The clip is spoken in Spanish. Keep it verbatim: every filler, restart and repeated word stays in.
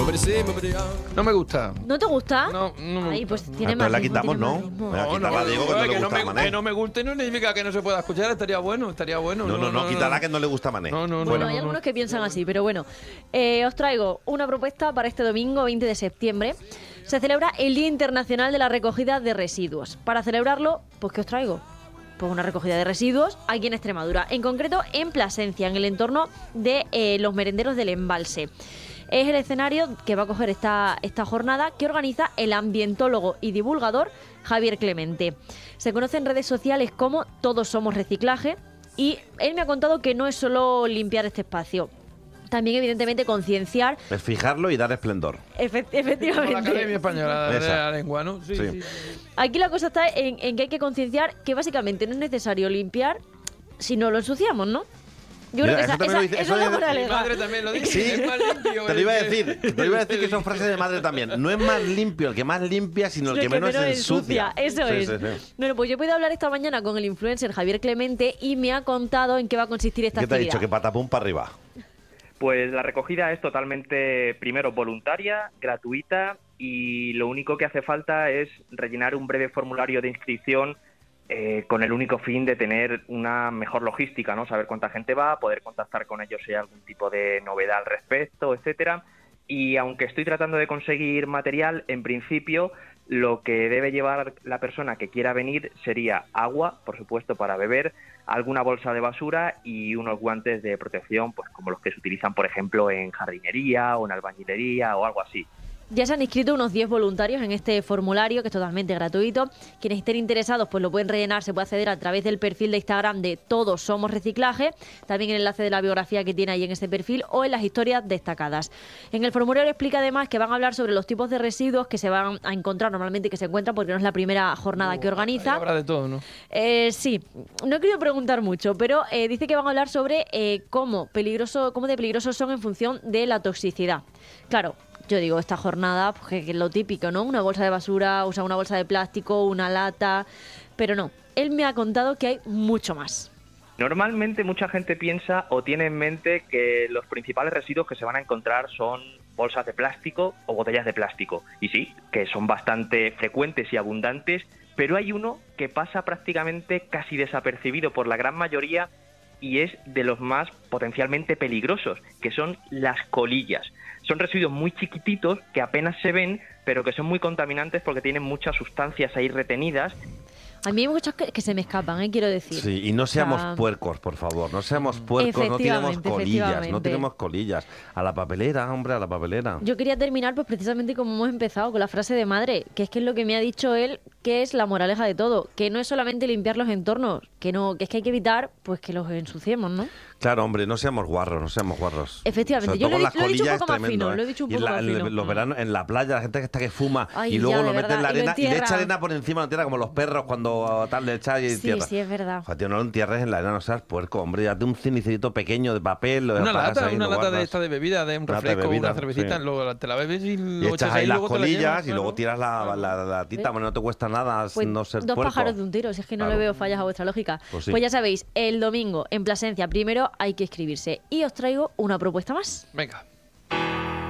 No me gusta. ¿No te gusta? No, no me Ay, gusta. pues tiene Ah, más pero la ritmo, quitamos, tiene ¿no? más ritmo. Venga, quítala, Diego, que no le que, gusta no a me, Mané. que no me guste no significa que no se pueda escuchar. Estaría bueno, estaría bueno. No, no, no, quítala que no le gusta a Mané. No, no, no. Bueno, no, hay no. algunos que piensan así, pero bueno. Eh, os traigo una propuesta para este domingo veinte de septiembre. Se celebra el Día Internacional de la Recogida de Residuos. Para celebrarlo, pues ¿qué os traigo? Pues una recogida de residuos aquí en Extremadura, en concreto en Plasencia, en el entorno de eh, los merenderos del embalse. Es el escenario que va a coger esta, esta jornada que organiza el ambientólogo y divulgador Javier Clemente. Se conoce en redes sociales como Todos Somos Reciclaje y él me ha contado que no es solo limpiar este espacio. También, evidentemente, concienciar. Es fijarlo y dar esplendor. Efe- Como la efectivamente. Academia Española de Esa. la Lengua, ¿no? Sí, Sí. sí, sí. Aquí la cosa está en, en que hay que concienciar que básicamente no es necesario limpiar si no lo ensuciamos, ¿no? Yo Mira, creo que eso esa, también esa- lo dice- esa eso es la es de- Mi moraleja. madre también lo dice. Sí. Es más limpio. Te lo el iba a que- decir, te lo iba a decir que son frases de madre también. No es más limpio el que más limpia, sino el Lo que menos ensucia. Eso Sí, es. sí, sí. Bueno, pues yo he podido hablar esta mañana con el influencer Javier Clemente y me ha contado en qué va a consistir esta ¿Qué te ha actividad. dicho? Que patapum para arriba. Pues la recogida es totalmente, primero, voluntaria, gratuita y lo único que hace falta es rellenar un breve formulario de inscripción eh, con el único fin de tener una mejor logística, ¿no? Saber cuánta gente va, poder contactar con ellos si hay algún tipo de novedad al respecto, etcétera. Y aunque estoy tratando de conseguir material, en principio lo que debe llevar la persona que quiera venir sería agua, por supuesto, para beber, alguna bolsa de basura y unos guantes de protección, pues como los que se utilizan, por ejemplo, en jardinería o en albañilería o algo así. Ya se han inscrito unos diez voluntarios en este formulario, que es totalmente gratuito. Quienes estén interesados, pues lo pueden rellenar, se puede acceder a través del perfil de Instagram de Todos Somos Reciclaje, también el enlace de la biografía que tiene ahí en ese perfil o en las historias destacadas. En el formulario explica además que van a hablar sobre los tipos de residuos que se van a encontrar normalmente, que se encuentran, porque no es la primera jornada que organiza. Ahí habrá de todo, ¿no? Eh, sí, no he querido preguntar mucho, pero eh, dice que van a hablar sobre eh, cómo, peligroso, cómo de peligrosos son en función de la toxicidad. Claro, yo digo, esta jornada, pues, que, que es lo típico, ¿no? Una bolsa de basura, usar una bolsa de plástico, una lata, pero no. Él me ha contado que hay mucho más. Normalmente mucha gente piensa o tiene en mente que los principales residuos que se van a encontrar son bolsas de plástico o botellas de plástico. Y sí, que son bastante frecuentes y abundantes, pero hay uno que pasa prácticamente casi desapercibido por la gran mayoría y es de los más potencialmente peligrosos, que son las colillas. Son residuos muy chiquititos que apenas se ven, pero que son muy contaminantes porque tienen muchas sustancias ahí retenidas. A mí hay muchas que, que se me escapan, ¿eh? Quiero decir. Sí, y no seamos O sea, puercos, por favor. No seamos puercos, no tiremos Efectivamente, colillas. No efectivamente. tiremos colillas. A la papelera, hombre, a la papelera. Yo quería terminar pues precisamente como hemos empezado, con la frase de madre, que es que es lo que me ha dicho él, que es la moraleja de todo, que no es solamente limpiar los entornos, que no, que es que hay que evitar pues que los ensuciemos, ¿no? Claro, hombre, no seamos guarros, no seamos guarros. Efectivamente, Sobre yo todo lo he con di- lo he dicho un las poco más colillas es fino, tremendo, lo he ¿eh? dicho un Y en poco la- más en fino. los veranos, en la playa, la gente que está que fuma Ay, y luego ya, lo de mete en la verdad, y lo arena y le entierra. echa arena por encima, lo entierra como los perros cuando tal le echa y Sí, entierra. sí, es verdad. Joder, tío, no lo entierres en la arena, no seas puerco, hombre. Date un cenicerito pequeño de papel, lo Una apagas lata, ahí, una lo lata de guardas. esta de bebida, de un Una lata de refresco, bebida, una cervecita, sí. luego te la bebes y Y lo echas ahí y las luego te la llevas, colillas y claro. luego tiras la, la, la latita, bueno, no te cuesta nada Pues no ser dos puerco. pájaros de un tiro, si es que no Claro. le veo fallas a vuestra lógica. Pues sí. Pues ya sabéis, el domingo en Plasencia primero hay que inscribirse. Y os traigo una propuesta más. Venga.